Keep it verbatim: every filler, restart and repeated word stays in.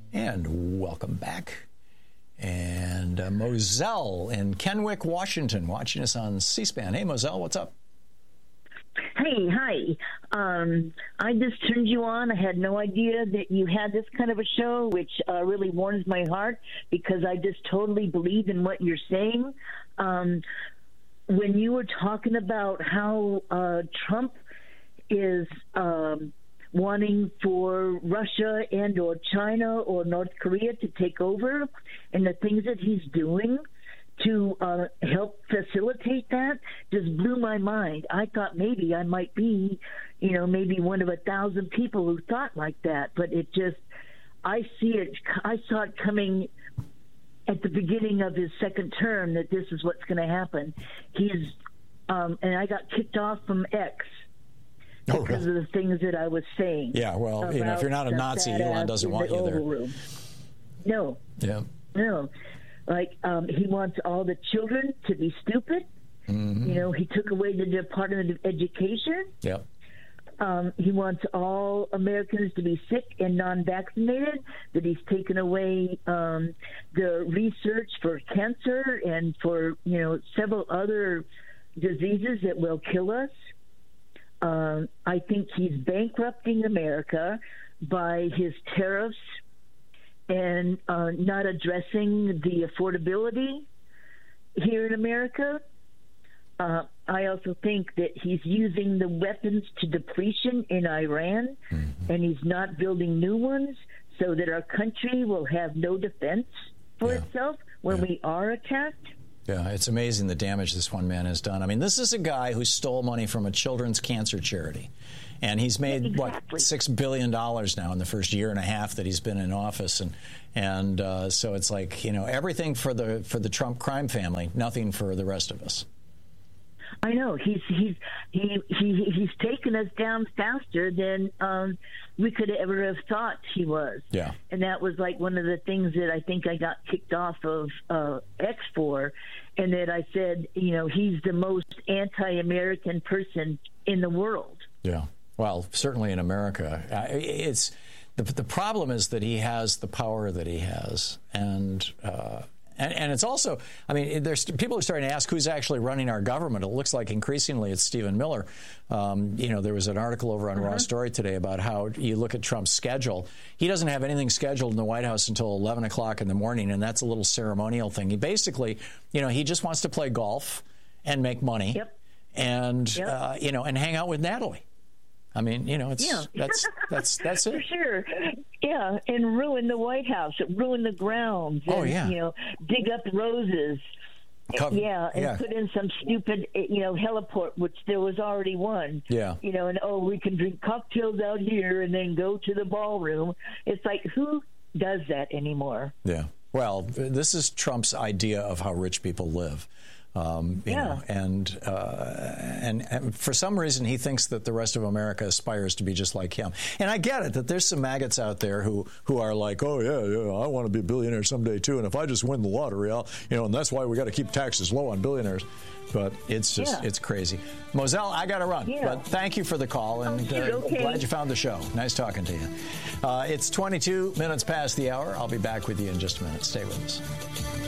And welcome back. And uh, Moselle in Kennewick, Washington, watching us on C-SPAN. Hey, Moselle, what's up? Hey, hi. Um, I just turned you on. I had no idea that you had this kind of a show, which uh, really warms my heart because I just totally believe in what you're saying. Um, when you were talking about how uh, Trump is um, wanting for Russia and or China or North Korea to take over and the things that he's doing to uh, help facilitate that just blew my mind. I thought maybe I might be, you know, maybe one of a thousand people who thought like that, but it just, I see it, I saw it coming at the beginning of his second term that this is what's going to happen. He's, um, and I got kicked off from X. Oh, because really? of the things that I was saying. Yeah, well, you know, if you're not a Nazi, Elon doesn't want you there. Room. No. Yeah. No. Like, um, he wants all the children to be stupid. Mm-hmm. You know, he took away the Department of Education. Yeah. Um, he wants all Americans to be sick and non-vaccinated, that he's taken away um, the research for cancer and for, you know, several other diseases that will kill us. Um, I think he's bankrupting America by his tariffs and uh, not addressing the affordability here in America. Uh, I also think that he's using the weapons to depletion in Iran, mm-hmm. and he's not building new ones so that our country will have no defense for yeah. itself when yeah. we are attacked. Yeah, it's amazing the damage this one man has done. I mean, this is a guy who stole money from a children's cancer charity. And he's made, exactly. what, six billion dollars now in the first year and a half that he's been in office. And and uh, so it's like, you know, everything for the for the Trump crime family, nothing for the rest of us. I know. He's he's he, he he's taken us down faster than um, we could ever have thought he was. Yeah. And that was like one of the things that I think I got kicked off of uh, X for, and that I said, you know, he's the most anti-American person in the world. Yeah. Well, certainly in America. Uh, it's the the problem is that he has the power that he has, and. Uh, And, and it's also, I mean, there's people are starting to ask who's actually running our government. It looks like increasingly it's Stephen Miller. Um, you know, there was an article over on uh-huh. Raw Story today about how you look at Trump's schedule. He doesn't have anything scheduled in the White House until eleven o'clock in the morning, and that's a little ceremonial thing. He basically, you know, he just wants to play golf and make money yep. and, yep. uh, you know, and hang out with Natalie. I mean, you know, it's yeah. that's that's that's it. For sure. Yeah, and ruin the White House, ruin the grounds. And, oh yeah. You know, dig up roses. Cover. Yeah, and yeah. put in some stupid, you know, heliport, which there was already one. Yeah. You know, and oh, we can drink cocktails out here and then go to the ballroom. It's like, who does that anymore? Yeah. Well, this is Trump's idea of how rich people live. Um, you yeah. know, and, uh, and and for some reason he thinks that the rest of America aspires to be just like him. And I get it that there's some maggots out there who who are like, oh yeah, yeah, I want to be a billionaire someday too, and if I just win the lottery, I'll, you know, and that's why we got to keep taxes low on billionaires. But it's just yeah. it's crazy. Moselle, I got to run, yeah. but thank you for the call, and okay, uh, okay. glad you found the show. Nice talking to you. Uh, it's twenty-two minutes past the hour. I'll be back with you in just a minute. Stay with us.